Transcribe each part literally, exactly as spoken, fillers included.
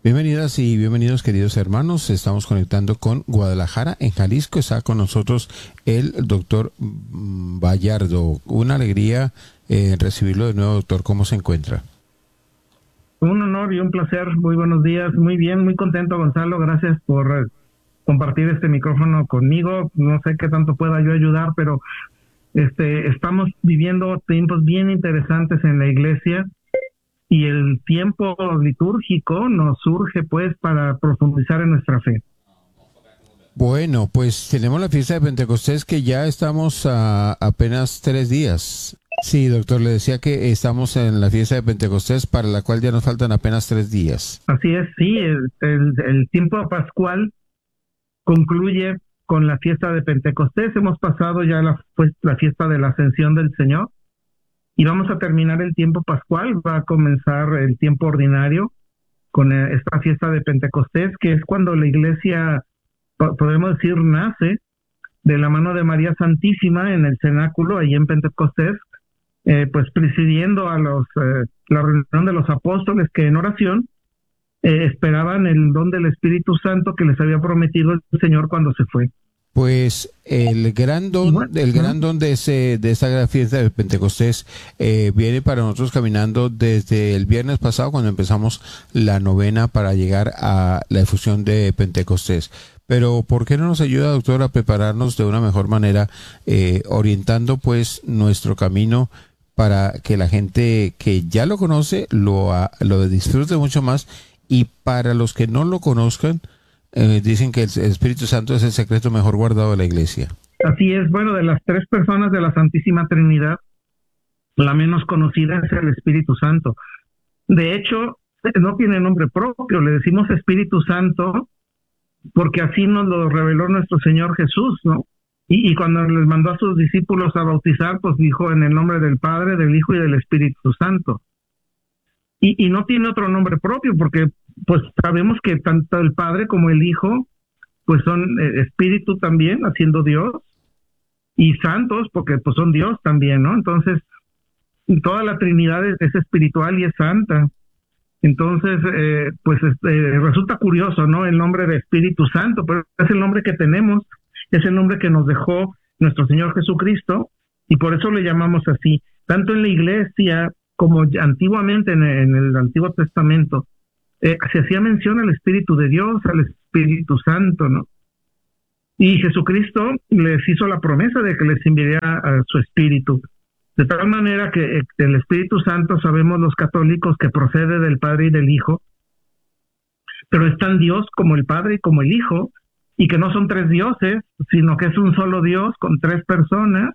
Bienvenidas y bienvenidos, queridos hermanos. Estamos conectando con Guadalajara, en Jalisco. Está con nosotros el doctor Vallardo. Una alegría eh, recibirlo de nuevo, doctor. ¿Cómo se encuentra? Un honor y un placer. Muy buenos días. Muy bien, muy contento, Gonzalo. Gracias por eh, compartir este micrófono conmigo. No sé qué tanto pueda yo ayudar, pero este estamos viviendo tiempos bien interesantes en la iglesia. Y el tiempo litúrgico nos surge, pues, para profundizar en nuestra fe. Bueno, pues tenemos la fiesta de Pentecostés que ya estamos a apenas tres días. Sí, doctor, le decía que estamos en la fiesta de Pentecostés, para la cual ya nos faltan apenas tres días. Así es, sí, el, el, el tiempo pascual concluye con la fiesta de Pentecostés. Hemos pasado ya la, pues, la fiesta de la Ascensión del Señor. Y vamos a terminar el tiempo pascual, va a comenzar el tiempo ordinario con esta fiesta de Pentecostés, que es cuando la iglesia, podemos decir, nace de la mano de María Santísima en el cenáculo, ahí en Pentecostés, eh, pues presidiendo a los eh, la reunión de los apóstoles que en oración eh, esperaban el don del Espíritu Santo que les había prometido el Señor cuando se fue. Pues el gran don, bueno, el gran don de ese de esta gran fiesta de Pentecostés eh, viene para nosotros caminando desde el viernes pasado, cuando empezamos la novena para llegar a la efusión de Pentecostés. Pero ¿por qué no nos ayuda, doctor, a prepararnos de una mejor manera, eh, orientando pues nuestro camino para que la gente que ya lo conoce lo, lo disfrute mucho más, y para los que no lo conozcan, Eh, dicen que el Espíritu Santo es el secreto mejor guardado de la iglesia? Así es. Bueno, de las tres personas de la Santísima Trinidad, la menos conocida es el Espíritu Santo. De hecho, no tiene nombre propio, le decimos Espíritu Santo porque así nos lo reveló nuestro Señor Jesús, ¿no? Y, y cuando les mandó a sus discípulos a bautizar, pues dijo en el nombre del Padre, del Hijo y del Espíritu Santo. Y, y no tiene otro nombre propio porque pues sabemos que tanto el Padre como el Hijo pues son eh, Espíritu también, haciendo Dios, y santos porque pues son Dios también, ¿no? Entonces toda la Trinidad es, es espiritual y es santa. Entonces eh, pues eh, resulta curioso, ¿no? El nombre de Espíritu Santo, pero es el nombre que tenemos, es el nombre que nos dejó nuestro Señor Jesucristo, y por eso le llamamos así. Tanto en la iglesia como antiguamente en, en el Antiguo Testamento, eh, se hacía mención al Espíritu de Dios, al Espíritu Santo, ¿no? Y Jesucristo les hizo la promesa de que les enviaría a su Espíritu. De tal manera que eh, el Espíritu Santo, sabemos los católicos, que procede del Padre y del Hijo, pero es tan Dios como el Padre y como el Hijo, y que no son tres dioses, sino que es un solo Dios con tres personas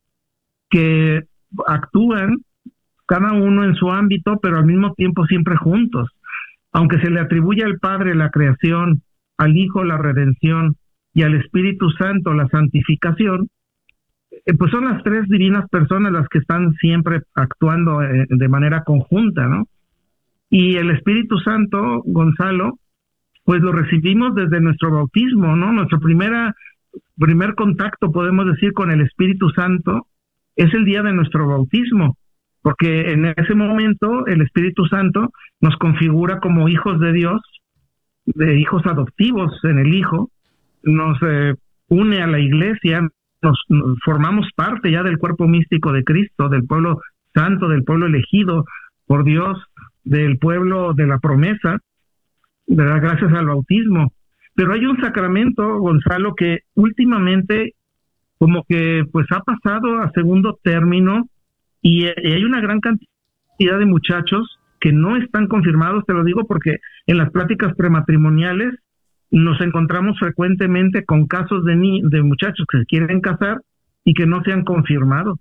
que actúan cada uno en su ámbito, pero al mismo tiempo siempre juntos. Aunque se le atribuye al Padre la creación, al Hijo la redención y al Espíritu Santo la santificación, eh, pues son las tres divinas personas las que están siempre actuando eh, de manera conjunta, ¿no? Y el Espíritu Santo, Gonzalo, pues lo recibimos desde nuestro bautismo, ¿no? Nuestro primera, primer contacto, podemos decir, con el Espíritu Santo es el día de nuestro bautismo, porque en ese momento el Espíritu Santo nos configura como hijos de Dios, de hijos adoptivos en el Hijo, nos eh, une a la iglesia, nos, nos formamos parte ya del cuerpo místico de Cristo, del pueblo santo, del pueblo elegido por Dios, del pueblo de la promesa, ¿verdad? Gracias al bautismo. Pero hay un sacramento, Gonzalo, que últimamente como que pues ha pasado a segundo término, y hay una gran cantidad de muchachos que no están confirmados. Te lo digo porque en las pláticas prematrimoniales nos encontramos frecuentemente con casos de, ni de muchachos que se quieren casar y que no se han confirmado.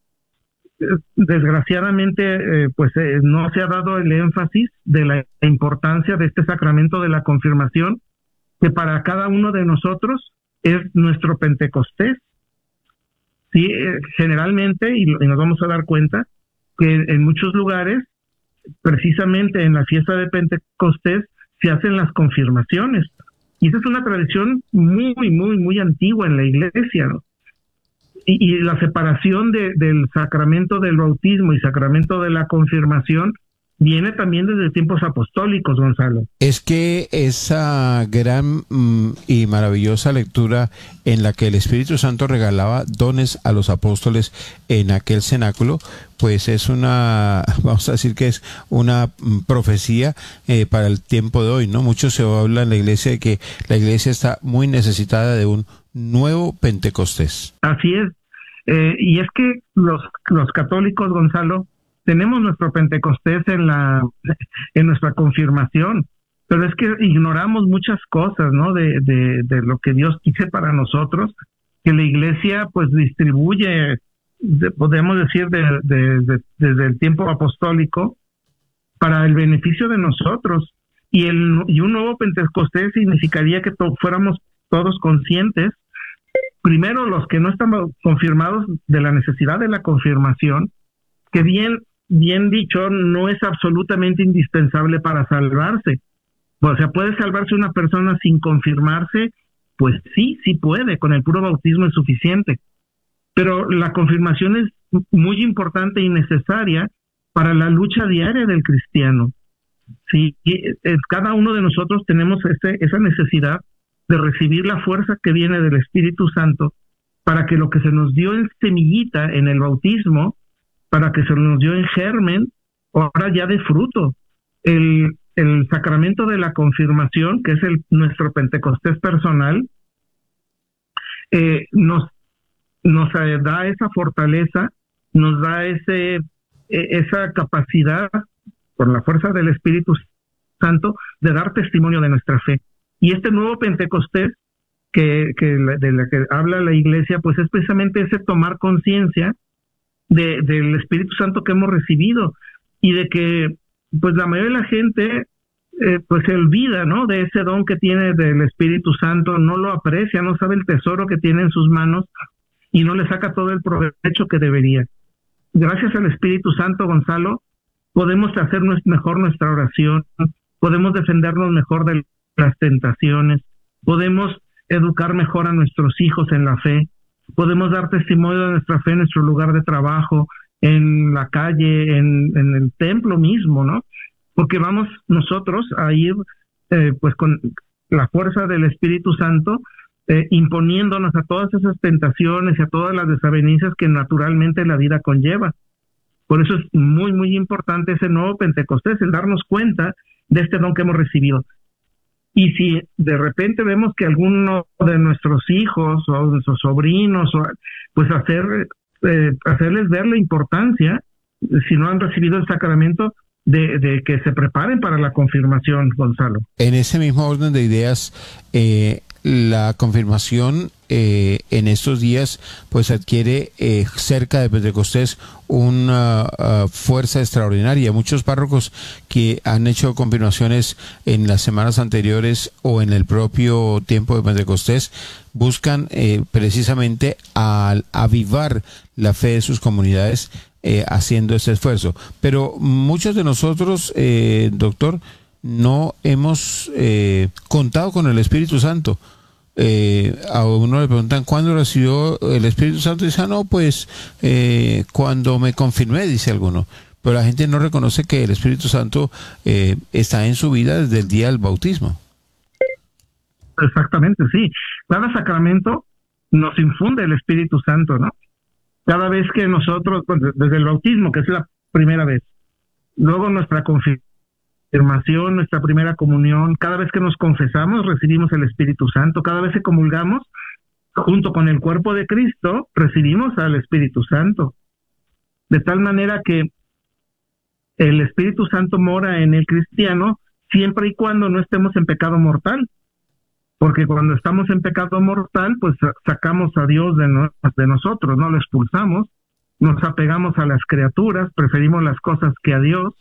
Desgraciadamente, eh, pues eh, no se ha dado el énfasis de la importancia de este sacramento de la confirmación, que para cada uno de nosotros es nuestro Pentecostés. Sí, eh, generalmente, y, y nos vamos a dar cuenta, que en muchos lugares, precisamente en la fiesta de Pentecostés, se hacen las confirmaciones. Y esa es una tradición muy, muy, muy antigua en la iglesia, ¿no? Y, y la separación de, del sacramento del bautismo y sacramento de la confirmación viene también desde tiempos apostólicos, Gonzalo. Es que esa gran mm, y maravillosa lectura en la que el Espíritu Santo regalaba dones a los apóstoles en aquel cenáculo, pues es una, vamos a decir que es una mm, profecía eh, para el tiempo de hoy, ¿no? Mucho se habla en la iglesia de que la iglesia está muy necesitada de un nuevo Pentecostés. Así es. Eh, y es que los, los católicos, Gonzalo, tenemos nuestro Pentecostés en la en nuestra confirmación, pero es que ignoramos muchas cosas, ¿no? De, de, de lo que Dios quiere para nosotros, que la iglesia pues distribuye, de, podemos decir, de, de, de, desde el tiempo apostólico, para el beneficio de nosotros. Y, el, y un nuevo Pentecostés significaría que to, fuéramos todos conscientes, primero los que no están confirmados, de la necesidad de la confirmación, que bien, bien dicho, no es absolutamente indispensable para salvarse. O sea, ¿puede salvarse una persona sin confirmarse? Pues sí, sí puede, con el puro bautismo es suficiente. Pero la confirmación es muy importante y necesaria para la lucha diaria del cristiano. Sí, y cada uno de nosotros tenemos ese, esa necesidad de recibir la fuerza que viene del Espíritu Santo para que lo que se nos dio en semillita en el bautismo, para que se nos dio en germen, ahora ya de fruto. El, el sacramento de la confirmación, que es el nuestro Pentecostés personal, eh, nos, nos da esa fortaleza, nos da ese, eh, esa capacidad, por la fuerza del Espíritu Santo, de dar testimonio de nuestra fe. Y este nuevo Pentecostés que, que de la que habla la Iglesia, pues es precisamente ese tomar conciencia de, del Espíritu Santo que hemos recibido y de que pues la mayoría de la gente eh, pues se olvida, ¿no?, de ese don que tiene del Espíritu Santo, no lo aprecia, no sabe el tesoro que tiene en sus manos y no le saca todo el provecho que debería. Gracias al Espíritu Santo, Gonzalo, podemos hacer mejor nuestra oración, podemos defendernos mejor de las tentaciones, podemos educar mejor a nuestros hijos en la fe, podemos dar testimonio de nuestra fe en nuestro lugar de trabajo, en la calle, en, en el templo mismo, ¿no? Porque vamos nosotros a ir eh, pues con la fuerza del Espíritu Santo eh, imponiéndonos a todas esas tentaciones y a todas las desavenencias que naturalmente la vida conlleva. Por eso es muy, muy importante ese nuevo Pentecostés, el darnos cuenta de este don que hemos recibido. Y si de repente vemos que alguno de nuestros hijos o nuestros sobrinos, o, pues hacer, eh, hacerles ver la importancia, si no han recibido el sacramento, de, de que se preparen para la confirmación, Gonzalo. En ese mismo orden de ideas, eh, la confirmación eh, en estos días pues adquiere eh, cerca de Pentecostés una uh, fuerza extraordinaria. Muchos párrocos que han hecho confirmaciones en las semanas anteriores o en el propio tiempo de Pentecostés buscan eh, precisamente al avivar la fe de sus comunidades eh, haciendo este esfuerzo. Pero muchos de nosotros, eh, doctor, no hemos eh, contado con el Espíritu Santo. Eh, a uno le preguntan ¿cuándo recibió el Espíritu Santo? Y dice, ah, no, pues eh, cuando me confirmé, dice alguno. Pero la gente no reconoce que el Espíritu Santo eh, está en su vida desde el día del bautismo. Exactamente, sí. Cada sacramento nos infunde el Espíritu Santo, ¿no? Cada vez que nosotros, desde el bautismo, que es la primera vez, luego nuestra confirmación, nuestra primera comunión, cada vez que nos confesamos recibimos el Espíritu Santo, cada vez que comulgamos junto con el cuerpo de Cristo recibimos al Espíritu Santo, de tal manera que el Espíritu Santo mora en el cristiano siempre y cuando no estemos en pecado mortal, porque cuando estamos en pecado mortal pues sacamos a Dios de, no, de nosotros, no lo expulsamos, nos apegamos a las criaturas, preferimos las cosas que a Dios.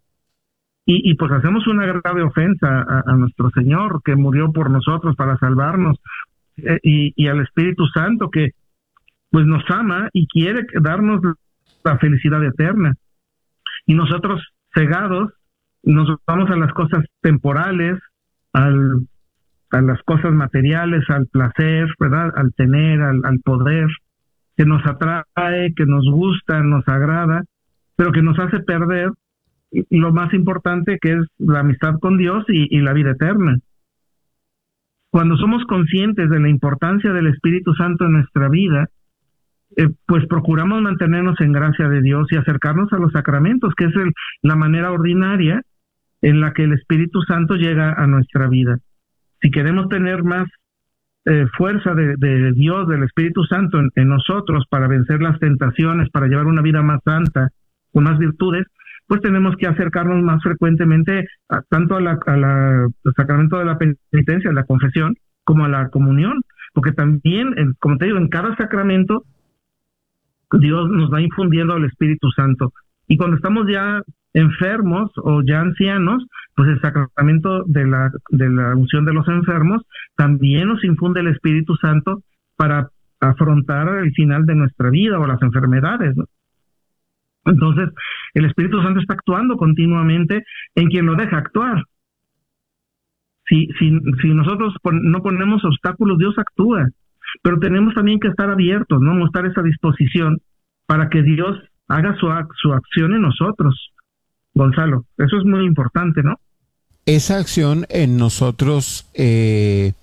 Y, y pues hacemos una grave ofensa a, a nuestro Señor, que murió por nosotros para salvarnos, eh, y, y al Espíritu Santo, que pues nos ama y quiere darnos la felicidad eterna. Y nosotros, cegados, nos vamos a las cosas temporales, al, a las cosas materiales, al placer, ¿verdad? Al tener, al, al poder, que nos atrae, que nos gusta, nos agrada, pero que nos hace perder lo más importante, que es la amistad con Dios y, y la vida eterna. Cuando somos conscientes de la importancia del Espíritu Santo en nuestra vida, eh, pues procuramos mantenernos en gracia de Dios y acercarnos a los sacramentos, que es el, la manera ordinaria en la que el Espíritu Santo llega a nuestra vida. Si queremos tener más eh, fuerza de, de Dios, del Espíritu Santo en, en nosotros para vencer las tentaciones, para llevar una vida más santa, con más virtudes, pues tenemos que acercarnos más frecuentemente a, tanto a la, a la, al sacramento de la penitencia, a la confesión, como a la comunión, porque también, en, como te digo, en cada sacramento Dios nos va infundiendo al Espíritu Santo. Y cuando estamos ya enfermos o ya ancianos, pues el sacramento de la, de la unción de los enfermos también nos infunde el Espíritu Santo para afrontar el final de nuestra vida o las enfermedades, ¿no? Entonces, el Espíritu Santo está actuando continuamente en quien lo deja actuar. Si, si, si nosotros pon, no ponemos obstáculos, Dios actúa. Pero tenemos también que estar abiertos, ¿no? Mostrar esa disposición para que Dios haga su, su acción en nosotros. Gonzalo, eso es muy importante, ¿no? Esa acción en nosotros eh,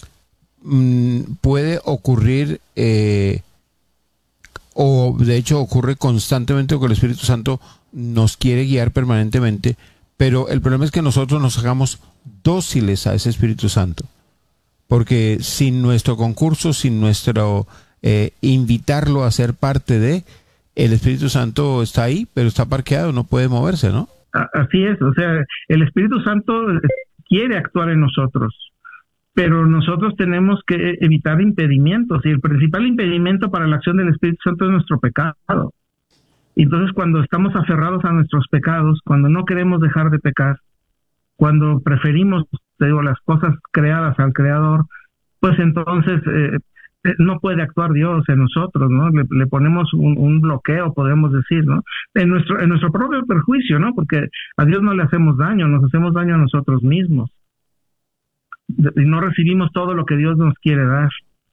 puede ocurrir... Eh, o de hecho ocurre constantemente porque el Espíritu Santo nos quiere guiar permanentemente, pero el problema es que nosotros nos hagamos dóciles a ese Espíritu Santo, porque sin nuestro concurso, sin nuestro eh, invitarlo a ser parte de, el Espíritu Santo está ahí, pero está parqueado, no puede moverse, ¿no? Así es, o sea, el Espíritu Santo quiere actuar en nosotros, pero nosotros tenemos que evitar impedimentos, y el principal impedimento para la acción del Espíritu Santo es nuestro pecado. Entonces, cuando estamos aferrados a nuestros pecados, cuando no queremos dejar de pecar, cuando preferimos, te digo, las cosas creadas al Creador, pues entonces eh, no puede actuar Dios en nosotros, ¿no? Le, le ponemos un, un bloqueo, podemos decir, ¿no? En nuestro, en nuestro propio perjuicio, ¿no? Porque a Dios no le hacemos daño, nos hacemos daño a nosotros mismos. Y no recibimos todo lo que Dios nos quiere dar.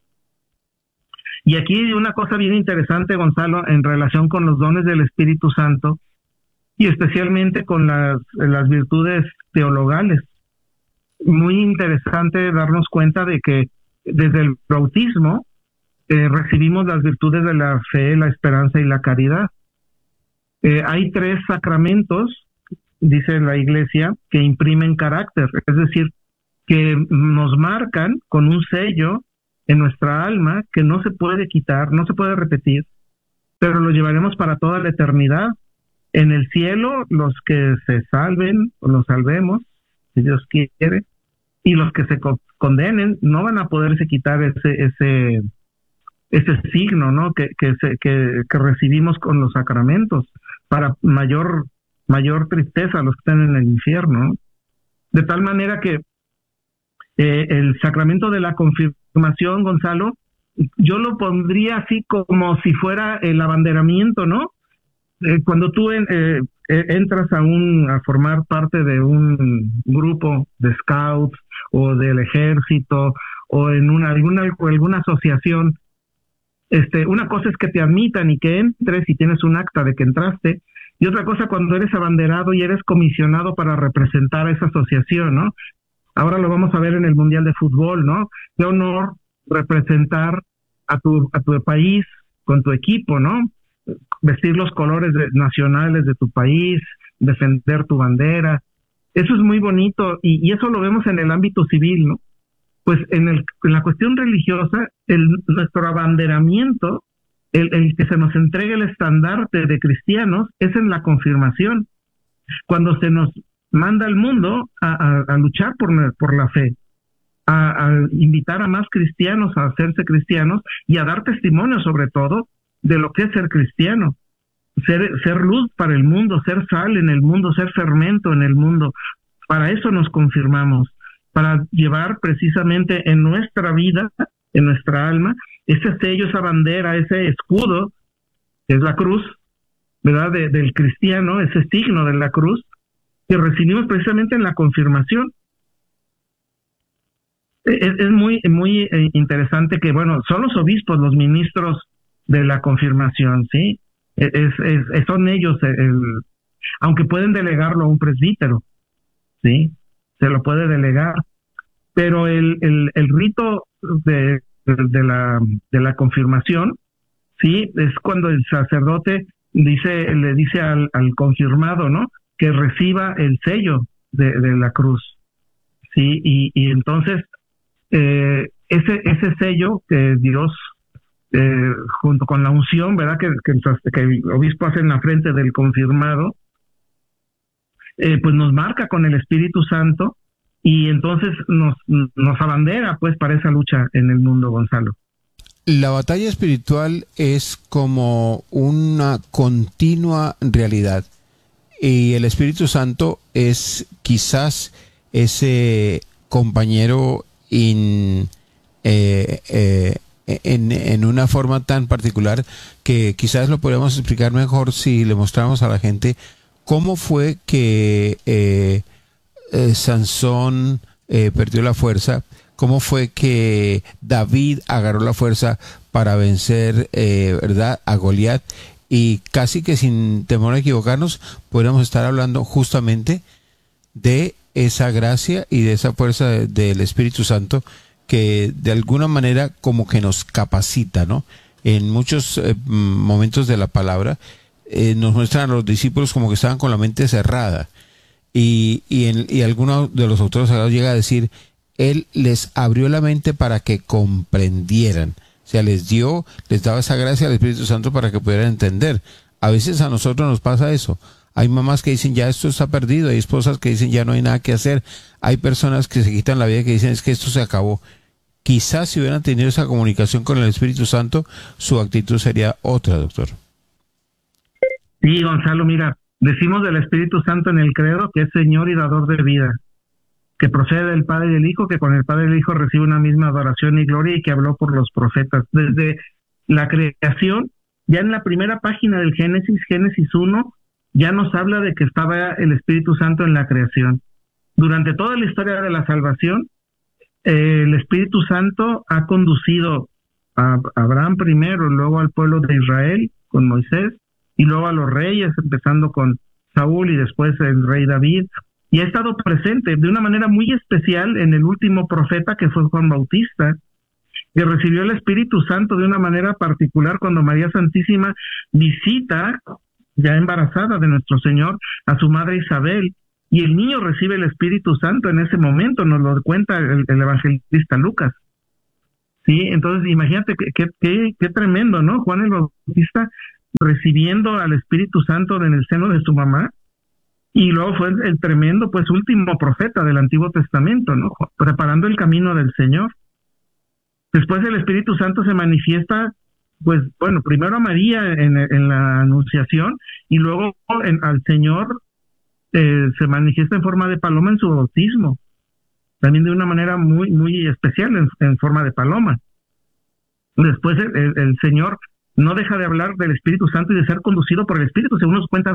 Y aquí una cosa bien interesante, Gonzalo, en relación con los dones del Espíritu Santo y especialmente con las, las virtudes teologales. Muy interesante darnos cuenta de que desde el bautismo eh, recibimos las virtudes de la fe, la esperanza y la caridad. Eh, hay tres sacramentos, dice la Iglesia, que imprimen carácter, es decir, que nos marcan con un sello en nuestra alma que no se puede quitar, no se puede repetir, pero lo llevaremos para toda la eternidad. En el cielo, los que se salven, o los salvemos, si Dios quiere, y los que se co- condenen, no van a poderse quitar ese ese ese signo, ¿no? Que que, se, que que recibimos con los sacramentos, para mayor mayor tristeza a los que están en el infierno, ¿no? De tal manera que Eh, el sacramento de la confirmación, Gonzalo, yo lo pondría así como si fuera el abanderamiento, ¿no? Eh, cuando tú en, eh, entras a un a formar parte de un grupo de scouts o del ejército o en una alguna o alguna asociación, este, una cosa es que te admitan y que entres y tienes un acta de que entraste, y otra cosa cuando eres abanderado y eres comisionado para representar a esa asociación, ¿no? Ahora lo vamos a ver en el Mundial de Fútbol, ¿no? Qué honor representar a tu a tu país con tu equipo, ¿no? Vestir los colores de, nacionales de tu país, defender tu bandera. Eso es muy bonito y, y eso lo vemos en el ámbito civil, ¿no? Pues en, el, en la cuestión religiosa, el, nuestro abanderamiento, el, el que se nos entregue el estandarte de cristianos, es en la confirmación. Cuando se nos manda al mundo a, a, a luchar por, por la fe, a, a invitar a más cristianos a hacerse cristianos y a dar testimonio sobre todo de lo que es ser cristiano, ser, ser luz para el mundo, ser sal en el mundo, ser fermento en el mundo. Para eso nos confirmamos, para llevar precisamente en nuestra vida, en nuestra alma, ese sello, esa bandera, ese escudo, que es la cruz, ¿verdad? De, del cristiano, ese signo de la cruz, que recibimos precisamente en la confirmación. Es, es muy muy interesante que, bueno, son los obispos los ministros de la confirmación, ¿sí? Es, es, es son ellos el... aunque pueden delegarlo a un presbítero, ¿sí? Se lo puede delegar, pero el, el, el rito de, de, la, de la confirmación, ¿sí? Es cuando el sacerdote dice, le dice al, al confirmado, ¿no? Que reciba el sello de, de la cruz, ¿sí? Y, y entonces, eh, ese, ese sello que Dios, eh, junto con la unción, ¿verdad? Que, que, que el obispo hace en la frente del confirmado, eh, pues nos marca con el Espíritu Santo y entonces nos, nos abandera, pues, para esa lucha en el mundo, Gonzalo. La batalla espiritual es como una continua realidad y el Espíritu Santo es quizás ese compañero in, eh, eh, en, en una forma tan particular que quizás lo podríamos explicar mejor si le mostramos a la gente cómo fue que eh, eh, Sansón eh, perdió la fuerza. ¿Cómo fue que David agarró la fuerza para vencer, eh, verdad, a Goliat? Y casi que sin temor a equivocarnos, podríamos estar hablando justamente de esa gracia y de esa fuerza de, del Espíritu Santo que de alguna manera como que nos capacita, ¿no? En muchos eh, momentos de la palabra eh, nos muestran a los discípulos como que estaban con la mente cerrada. Y, y, en, y alguno de los autores sagrados llega a decir, Él les abrió la mente para que comprendieran. O sea, les dio, les daba esa gracia al Espíritu Santo para que pudieran entender. A veces a nosotros nos pasa eso. Hay mamás que dicen, ya esto está perdido. Hay esposas que dicen, ya no hay nada que hacer. Hay personas que se quitan la vida y que dicen, es que esto se acabó. Quizás si hubieran tenido esa comunicación con el Espíritu Santo, su actitud sería otra, doctor. Sí, Gonzalo, mira, decimos del Espíritu Santo en el credo que es Señor y dador de vida, que procede del Padre y del Hijo, que con el Padre y el Hijo recibe una misma adoración y gloria y que habló por los profetas. Desde la creación, ya en la primera página del Génesis, Génesis uno, ya nos habla de que estaba el Espíritu Santo en la creación. Durante toda la historia de la salvación, eh, el Espíritu Santo ha conducido a Abraham primero, luego al pueblo de Israel con Moisés, y luego a los reyes, empezando con Saúl y después el rey David, y ha estado presente de una manera muy especial en el último profeta que fue Juan Bautista, que recibió el Espíritu Santo de una manera particular cuando María Santísima visita, ya embarazada de nuestro Señor, a su madre Isabel, y el niño recibe el Espíritu Santo en ese momento, nos lo cuenta el, el evangelista Lucas. Sí, entonces imagínate qué qué qué qué tremendo, ¿no? Juan el Bautista recibiendo al Espíritu Santo en el seno de su mamá, y luego fue el, el tremendo, pues, último profeta del Antiguo Testamento, ¿no? Preparando el camino del Señor. Después el Espíritu Santo se manifiesta, pues, bueno, primero a María en, en la Anunciación, y luego en, al Señor eh, se manifiesta en forma de paloma en su bautismo, también de una manera muy, muy especial, en, en forma de paloma. Después el, el, el Señor no deja de hablar del Espíritu Santo y de ser conducido por el Espíritu, según nos cuenta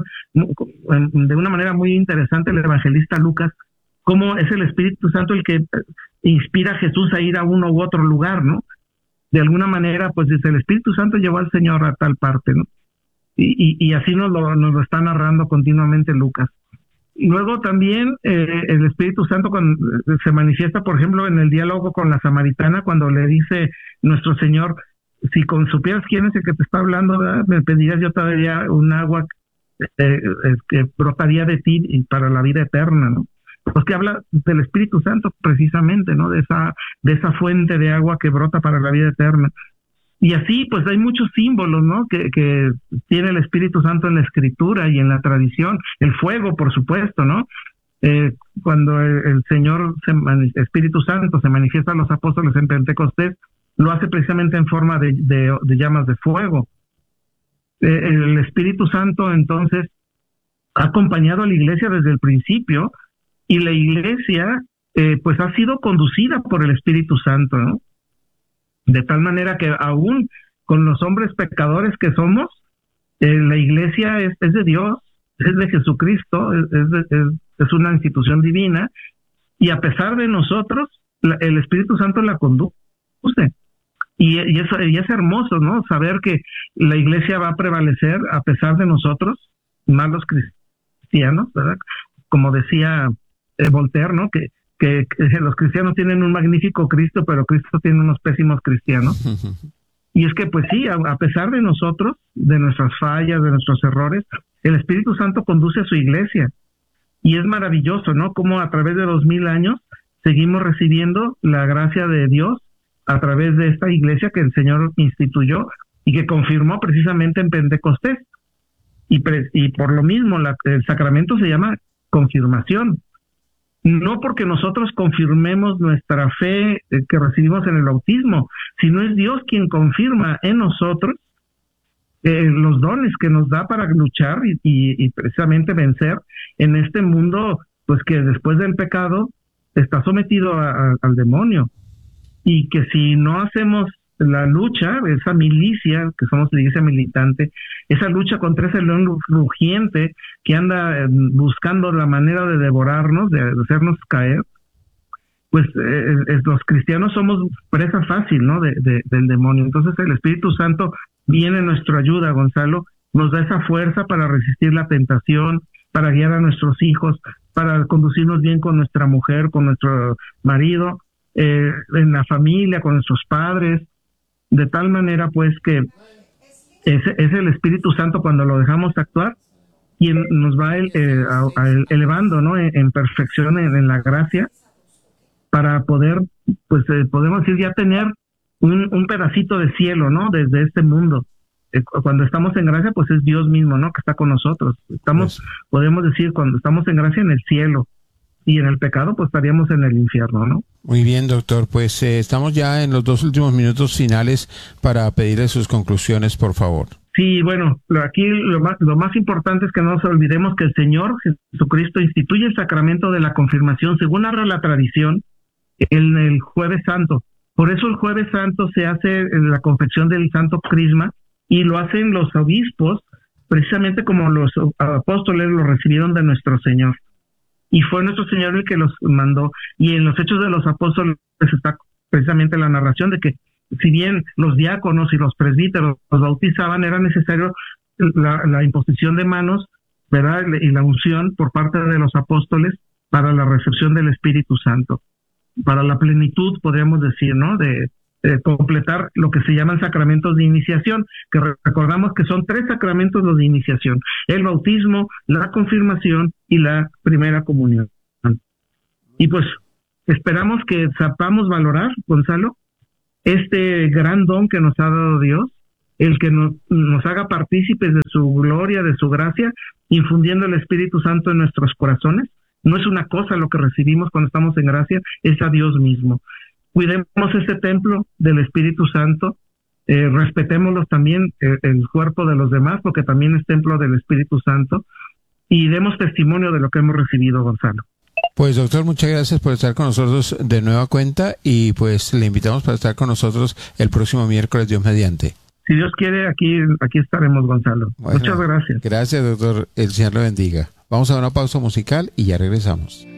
de una manera muy interesante el evangelista Lucas, cómo es el Espíritu Santo el que inspira a Jesús a ir a uno u otro lugar, ¿no? De alguna manera, pues dice, el Espíritu Santo llevó al Señor a tal parte, ¿no? Y, y, y así nos lo, nos lo está narrando continuamente Lucas. Y luego también eh, el Espíritu Santo cuando se manifiesta, por ejemplo, en el diálogo con la samaritana, cuando le dice nuestro Señor, si con supieras quién es el que te está hablando, ¿verdad? Me pedirías, yo te daría un agua eh, eh, que brotaría de ti y para la vida eterna, ¿no? Pues que habla del Espíritu Santo precisamente, ¿no? De esa, de esa fuente de agua que brota para la vida eterna. Y así, pues hay muchos símbolos, ¿no? Que, que tiene el Espíritu Santo en la Escritura y en la tradición. El fuego, por supuesto, ¿no? Eh, cuando el, el Señor, se, Espíritu Santo, se manifiesta a los apóstoles en Pentecostés, lo hace precisamente en forma de, de, de llamas de fuego. Eh, el Espíritu Santo, entonces, ha acompañado a la Iglesia desde el principio, y la Iglesia, eh, pues, ha sido conducida por el Espíritu Santo, ¿no? De tal manera que aún con los hombres pecadores que somos, eh, la Iglesia es, es de Dios, es de Jesucristo, es, es, de, es, es una institución divina, y a pesar de nosotros, la, el Espíritu Santo la conduce. Y, y, es, y es hermoso, ¿no? Saber que la Iglesia va a prevalecer a pesar de nosotros, más los cristianos, cristianos, ¿verdad? Como decía eh, Voltaire, ¿no? Que, que, que los cristianos tienen un magnífico Cristo, pero Cristo tiene unos pésimos cristianos. Y es que, pues sí, a, a pesar de nosotros, de nuestras fallas, de nuestros errores, el Espíritu Santo conduce a su iglesia. Y es maravilloso, ¿no? Como a través de dos mil años seguimos recibiendo la gracia de Dios a través de esta iglesia que el Señor instituyó y que confirmó precisamente en Pentecostés. Y, pre, y por lo mismo la, el sacramento se llama confirmación. No porque nosotros confirmemos nuestra fe eh, que recibimos en el bautismo, sino es Dios quien confirma en nosotros eh, los dones que nos da para luchar y, y, y precisamente vencer en este mundo, pues que después del pecado está sometido a, a, al demonio. Y que si no hacemos la lucha, esa milicia, que somos la iglesia militante, esa lucha contra ese león rugiente que anda eh, buscando la manera de devorarnos, de hacernos caer, pues eh, eh, los cristianos somos presa fácil, ¿no? De, de, del demonio. Entonces el Espíritu Santo viene en nuestra ayuda, Gonzalo, nos da esa fuerza para resistir la tentación, para guiar a nuestros hijos, para conducirnos bien con nuestra mujer, con nuestro marido, eh, en la familia, con nuestros padres, de tal manera pues que es, es el Espíritu Santo cuando lo dejamos actuar quien nos va el, eh, a, a elevando, ¿no? En, en perfección, en, en la gracia, para poder, pues eh, podemos decir ya tener un, un pedacito de cielo, ¿no? Desde este mundo. Eh, cuando estamos en gracia, pues es Dios mismo, ¿no? Que está con nosotros. Estamos, pues, podemos decir, cuando estamos en gracia, en el cielo. Y en el pecado, pues estaríamos en el infierno, ¿no? Muy bien, doctor. Pues eh, estamos ya en los dos últimos minutos finales para pedirle sus conclusiones, por favor. Sí, bueno, aquí lo más, lo más importante es que no nos olvidemos que el Señor Jesucristo instituye el sacramento de la confirmación, según narra la tradición, en el Jueves Santo. Por eso el Jueves Santo se hace la confección del Santo Crisma y lo hacen los obispos, precisamente como los apóstoles lo recibieron de nuestro Señor. Y fue nuestro Señor el que los mandó. Y en los Hechos de los Apóstoles está precisamente la narración de que si bien los diáconos y los presbíteros los bautizaban, era necesario la, la imposición de manos, ¿verdad? Y la unción por parte de los apóstoles para la recepción del Espíritu Santo, para la plenitud, podríamos decir, ¿no? De, de completar lo que se llaman sacramentos de iniciación, que recordamos que son tres sacramentos los de iniciación: el bautismo, la confirmación y la primera comunión. Y pues esperamos que sepamos valorar, Gonzalo, este gran don que nos ha dado Dios, el que nos, nos haga partícipes de su gloria, de su gracia, infundiendo el Espíritu Santo en nuestros corazones. No es una cosa lo que recibimos cuando estamos en gracia, es a Dios mismo. Cuidemos este templo del Espíritu Santo, eh, respetémoslos también, eh, el cuerpo de los demás, porque también es templo del Espíritu Santo, y demos testimonio de lo que hemos recibido, Gonzalo. Pues doctor, muchas gracias por estar con nosotros de nueva cuenta y pues le invitamos para estar con nosotros el próximo miércoles, Dios mediante. Si Dios quiere, aquí, aquí estaremos, Gonzalo. Bueno, muchas gracias. Gracias, doctor. El Señor lo bendiga. Vamos a una pausa musical y ya regresamos.